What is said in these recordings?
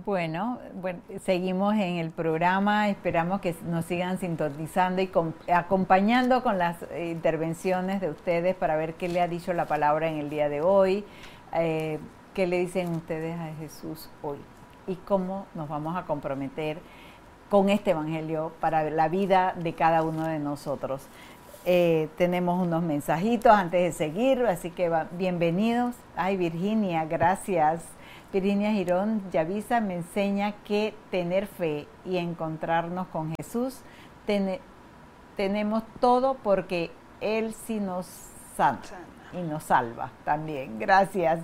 Bueno, seguimos en el programa, esperamos que nos sigan sintonizando y acompañando con las intervenciones de ustedes para ver qué le ha dicho la palabra en el día de hoy, qué le dicen ustedes a Jesús hoy y cómo nos vamos a comprometer con este evangelio para la vida de cada uno de nosotros. Tenemos unos mensajitos antes de seguir, así que bienvenidos. Ay, Virginia, gracias. Virginia Girón Yavisa me enseña que tener fe y encontrarnos con Jesús tenemos todo porque Él sí nos sana y nos salva también. Gracias.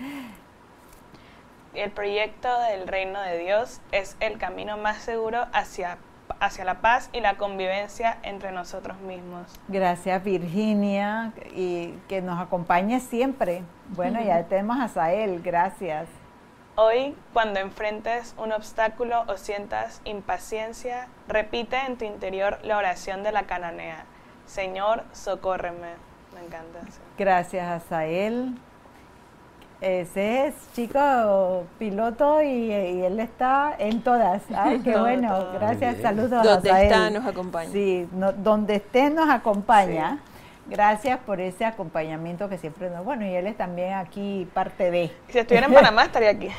El proyecto del reino de Dios es el camino más seguro hacia la paz y la convivencia entre nosotros mismos. Gracias, Virginia, y que nos acompañe siempre. Bueno, ya tenemos a Sael, gracias. Hoy, cuando enfrentes un obstáculo o sientas impaciencia, repite en tu interior la oración de la cananea. Señor, socórreme. Me encanta eso. Gracias, Asael. Ese es chico piloto y él está en todas. Ay, qué bueno. Todo. Gracias, saludos a Donde Asael. está nos acompaña. Sí, donde esté nos acompaña. Sí. Gracias por ese acompañamiento que siempre nos... Bueno, y él es también aquí parte de... Si estuviera en Panamá, estaría aquí.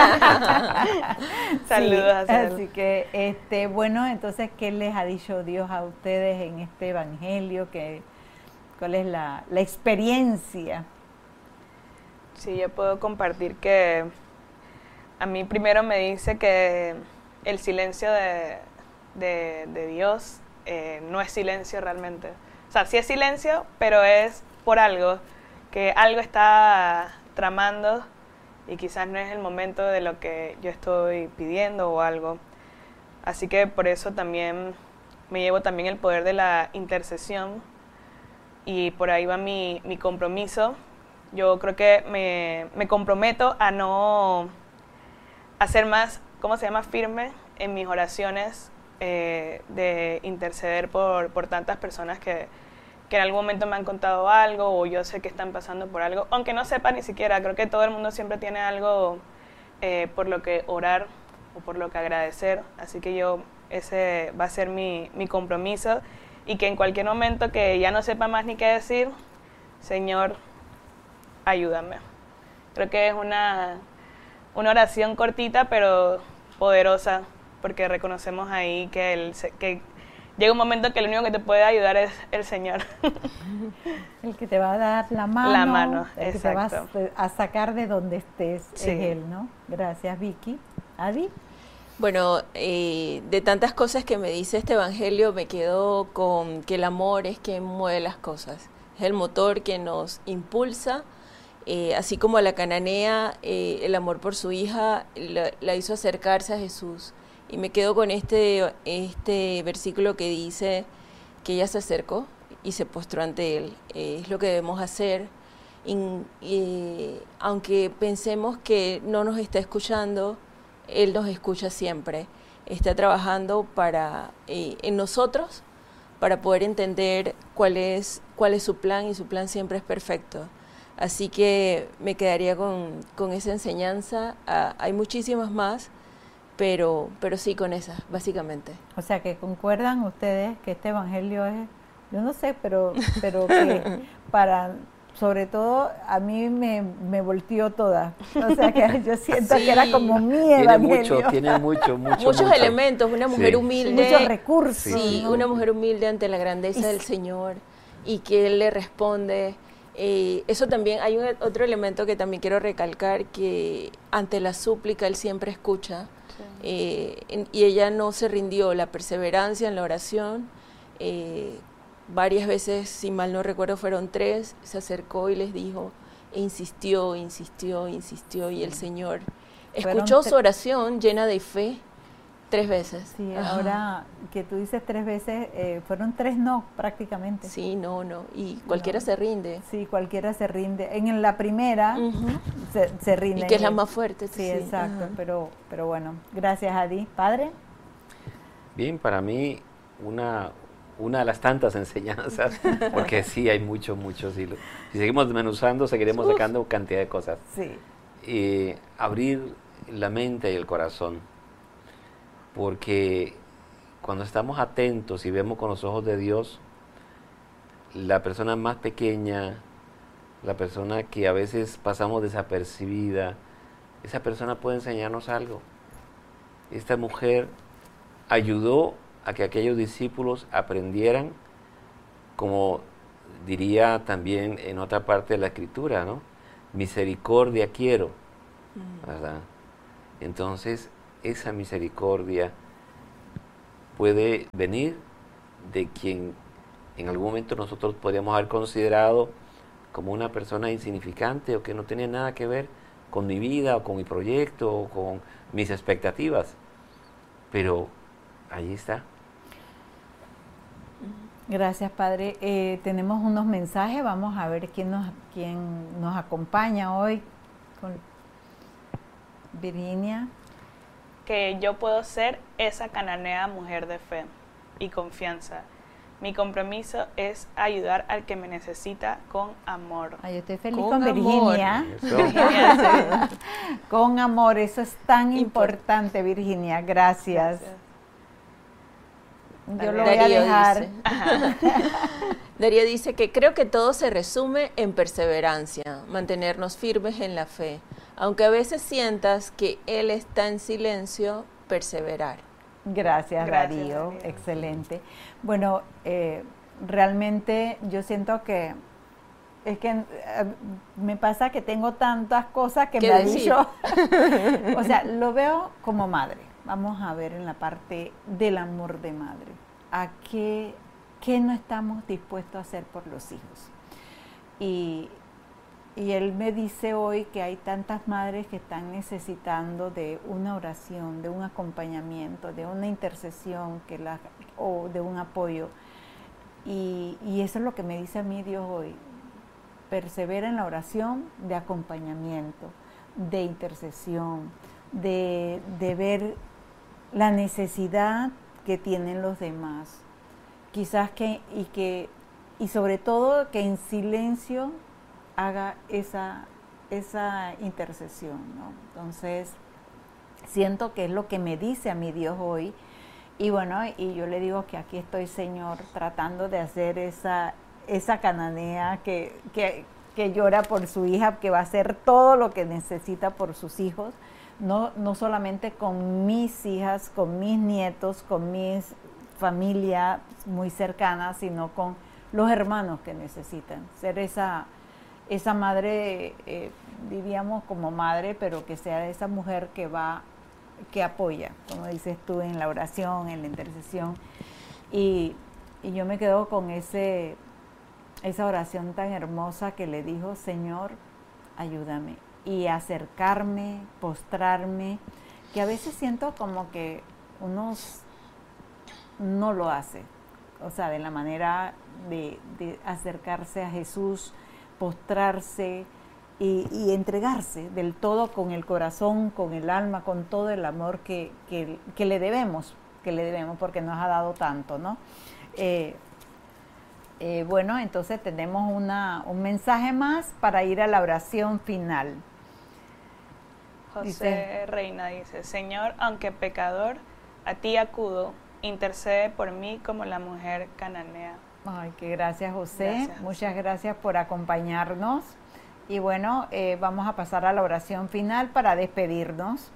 Saludos a Asael. Así que, bueno, entonces, ¿qué les ha dicho Dios a ustedes en este evangelio? ¿Cuál es la experiencia? Sí, yo puedo compartir que a mí primero me dice que el silencio de Dios no es silencio realmente. O sea, sí es silencio, pero es por algo, que algo está tramando y quizás no es el momento de lo que yo estoy pidiendo o algo. Así que por eso también me llevo también el poder de la intercesión y por ahí va mi compromiso. Yo creo que me comprometo a no ser más, firme en mis oraciones de interceder por tantas personas que en algún momento me han contado algo o yo sé que están pasando por algo, aunque no sepa ni siquiera. Creo que todo el mundo siempre tiene algo por lo que orar o por lo que agradecer, así que ese va a ser mi compromiso y que en cualquier momento que ya no sepa más ni qué decir, Señor, ayúdame. Creo que es una oración cortita pero poderosa, porque reconocemos ahí que llega un momento que el único que te puede ayudar es el Señor. El que te va a dar la mano. La mano, el exacto. que te va a sacar de donde estés, sí. Es Él, ¿no? Gracias, Vicky. ¿Adi? Bueno, de tantas cosas que me dice este evangelio, me quedo con que el amor es quien mueve las cosas. Es el motor que nos impulsa. Así como a la cananea, el amor por su hija la hizo acercarse a Jesús. Y me quedo con este versículo que dice que ella se acercó y se postró ante él. Es lo que debemos hacer. Y aunque pensemos que no nos está escuchando, Él nos escucha siempre. Está trabajando en nosotros para poder entender cuál es su plan, y su plan siempre es perfecto. Así que me quedaría con esa enseñanza. Hay muchísimas más, pero sí con esas, básicamente. O sea, que concuerdan ustedes que este evangelio es, yo no sé, pero que sobre todo a mí me volteó toda. O sea, que yo siento que era como mi evangelio. Tiene muchos elementos, una mujer humilde. Muchos recursos. Sí, ¿no? Una mujer humilde ante la grandeza del Señor y que Él le responde. Eso también, hay otro elemento que también quiero recalcar, que ante la súplica Él siempre escucha. Sí. Y ella no se rindió, la perseverancia en la oración, varias veces, si mal no recuerdo fueron 3, se acercó y les dijo, e insistió, y el Señor escuchó su oración llena de fe 3 veces. Sí, ahora que tú dices 3 veces, fueron 3 no prácticamente. Sí, no, y cualquiera se rinde. Sí, cualquiera se rinde. En la primera se rinde. Y que es la más fuerte. Sí, exacto, pero bueno, gracias Adi. ¿Padre? Bien, para mí una de las tantas enseñanzas, porque sí hay mucho, si seguimos desmenuzando, seguiremos sacando cantidad de cosas. Sí. Abrir la mente y el corazón, porque cuando estamos atentos y vemos con los ojos de Dios, la persona más pequeña, la persona que a veces pasamos desapercibida, esa persona puede enseñarnos algo. Esta mujer ayudó a que aquellos discípulos aprendieran, como diría también en otra parte de la Escritura, ¿no? Misericordia quiero, ¿verdad? Entonces, esa misericordia puede venir de quien en algún momento nosotros podríamos haber considerado como una persona insignificante o que no tenía nada que ver con mi vida o con mi proyecto o con mis expectativas. Pero ahí está. Gracias, Padre. Tenemos unos mensajes, vamos a ver quién nos acompaña hoy. Con Virginia. Que yo puedo ser esa cananea mujer de fe y confianza. Mi compromiso es ayudar al que me necesita con amor. Ay, yo estoy feliz Con con amor. Virginia. Virginia, sí. Con amor, eso es tan importante, Virginia. Gracias. Yo lo voy a Darío dejar. dice. Darío dice que creo que todo se resume en perseverancia, mantenernos firmes en la fe. Aunque a veces sientas que Él está en silencio, perseverar. Gracias, Darío. Darío. Excelente. Bueno, realmente yo siento que es que me pasa que tengo tantas cosas que ¿Qué me ha decir? dicho. O sea, lo veo como madre. Vamos a ver en la parte del amor de madre. ¿A qué no estamos dispuestos a hacer por los hijos? Y él me dice hoy que hay tantas madres que están necesitando de una oración, de un acompañamiento, de una intercesión o de un apoyo. Y eso es lo que me dice a mí Dios hoy. Persevera en la oración de acompañamiento, de intercesión, de ver la necesidad que tienen los demás. Quizás y sobre todo que en silencio haga esa intercesión, ¿no? Entonces, siento que es lo que me dice a mi Dios hoy. Y bueno, y yo le digo que aquí estoy, Señor, tratando de hacer esa cananea que llora por su hija, que va a hacer todo lo que necesita por sus hijos, no solamente con mis hijas, con mis nietos, con mis familia muy cercana, sino con los hermanos que necesitan. Ser esa madre, diríamos como madre, pero que sea esa mujer que apoya, como dices tú, en la oración, en la intercesión. Y yo me quedo con esa oración tan hermosa que le dijo: Señor, ayúdame. Y acercarme, postrarme, que a veces siento como que uno no lo hace, o sea, de la manera de acercarse a Jesús, postrarse y entregarse del todo con el corazón, con el alma, con todo el amor que le debemos, porque nos ha dado tanto, ¿no? Bueno, entonces tenemos un mensaje más para ir a la oración final. José Reina dice: Señor, aunque pecador, a ti acudo, intercede por mí como la mujer cananea. Ay, qué gracias, José. Gracias, Muchas José. gracias por acompañarnos. Y bueno, vamos a pasar a la oración final para despedirnos.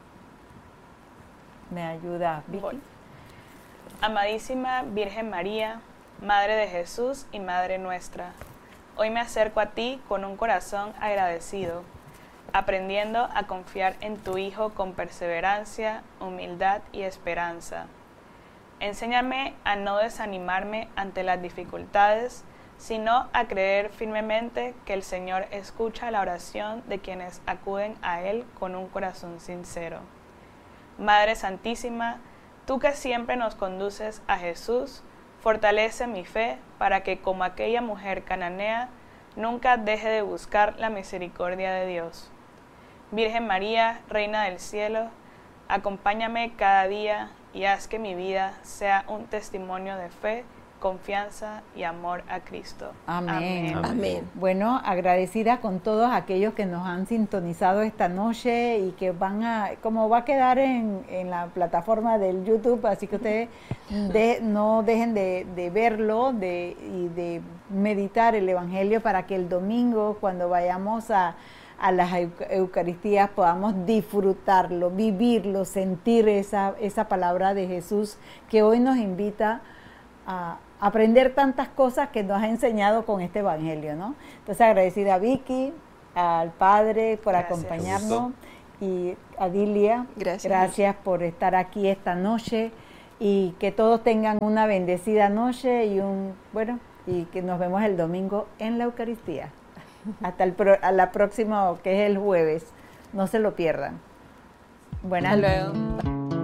¿Me ayuda, Vicky? Voy. Amadísima Virgen María, Madre de Jesús y Madre nuestra, hoy me acerco a ti con un corazón agradecido, aprendiendo a confiar en tu Hijo con perseverancia, humildad y esperanza. Enséñame a no desanimarme ante las dificultades, sino a creer firmemente que el Señor escucha la oración de quienes acuden a Él con un corazón sincero. Madre Santísima, tú que siempre nos conduces a Jesús, fortalece mi fe para que, como aquella mujer cananea, nunca deje de buscar la misericordia de Dios. Virgen María, Reina del Cielo, acompáñame cada día y haz que mi vida sea un testimonio de fe confianza y amor a Cristo. Amén. Amén. Amén. Bueno, agradecida con todos aquellos que nos han sintonizado esta noche y que como va a quedar en la plataforma del YouTube, así que ustedes no dejen de verlo y de meditar el Evangelio para que el domingo, cuando vayamos a las Eucaristías, podamos disfrutarlo, vivirlo, sentir esa palabra de Jesús que hoy nos invita a aprender tantas cosas que nos ha enseñado con este Evangelio, ¿no? Entonces, agradecida a Vicky, al Padre por Gracias. acompañarnos, y a Dilia, gracias por estar aquí esta noche, y que todos tengan una bendecida noche y que nos vemos el domingo en la Eucaristía. Hasta a la próxima, que es el jueves. No se lo pierdan. Buenas Hasta luego.